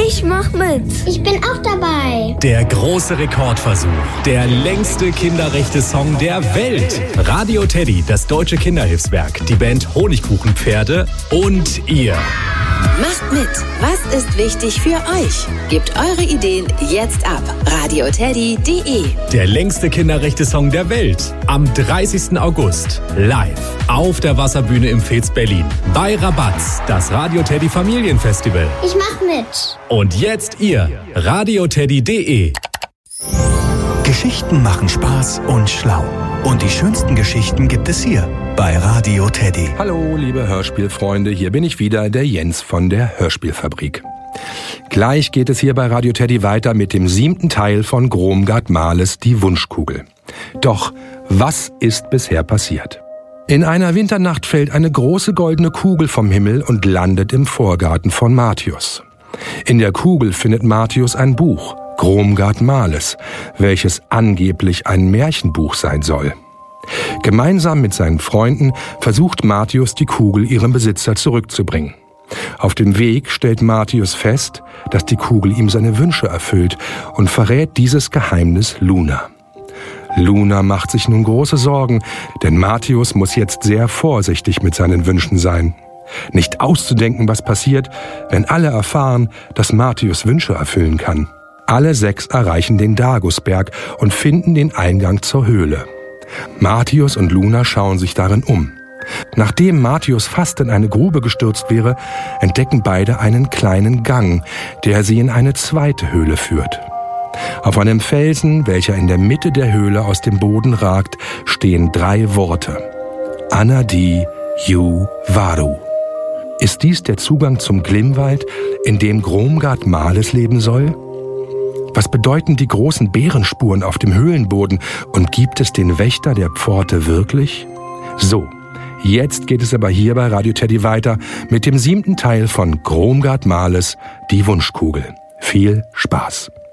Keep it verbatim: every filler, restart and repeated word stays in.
Ich mach mit. Ich bin auch dabei. Der große Rekordversuch. Der längste Kinderrechte-Song der Welt. Radio Teddy, das deutsche Kinderhilfswerk, die Band Honigkuchenpferde und ihr. Macht mit. Was ist wichtig für euch? Gebt eure Ideen jetzt ab. radio teddy punkt de. Der längste Kinderrechte-Song der Welt. Am dreißigsten August. Live. Auf der Wasserbühne im Fez Berlin. Bei Rabatz. Das Radio Teddy Familienfestival. Ich mach mit. Und jetzt ihr. radio teddy punkt de. Geschichten machen Spaß und schlau. Und die schönsten Geschichten gibt es hier bei Radio Teddy. Hallo, liebe Hörspielfreunde, hier bin ich wieder, der Jens von der Hörspielfabrik. Gleich geht es hier bei Radio Teddy weiter mit dem siebten Teil von Gromgard Mahles Die Wunschkugel. Doch, was ist bisher passiert? In einer Winternacht fällt eine große goldene Kugel vom Himmel und landet im Vorgarten von Martius. In der Kugel findet Martius ein Buch, Gromgard Mahles, welches angeblich ein Märchenbuch sein soll. Gemeinsam mit seinen Freunden versucht Martius, die Kugel ihrem Besitzer zurückzubringen. Auf dem Weg stellt Martius fest, dass die Kugel ihm seine Wünsche erfüllt und verrät dieses Geheimnis Luna. Luna macht sich nun große Sorgen, denn Martius muss jetzt sehr vorsichtig mit seinen Wünschen sein. Nicht auszudenken, was passiert, wenn alle erfahren, dass Martius Wünsche erfüllen kann. Alle sechs erreichen den Dagusberg und finden den Eingang zur Höhle. Martius und Luna schauen sich darin um. Nachdem Martius fast in eine Grube gestürzt wäre, entdecken beide einen kleinen Gang, der sie in eine zweite Höhle führt. Auf einem Felsen, welcher in der Mitte der Höhle aus dem Boden ragt, stehen drei Worte. Anadi Yu Varu. Ist dies der Zugang zum Glimmwald, in dem Gromgard Mahles leben soll? Was bedeuten die großen Bärenspuren auf dem Höhlenboden und gibt es den Wächter der Pforte wirklich? So, jetzt geht es aber hier bei Radio Teddy weiter mit dem siebten Teil von Gromgard Mahles Die Wunschkugel. Viel Spaß!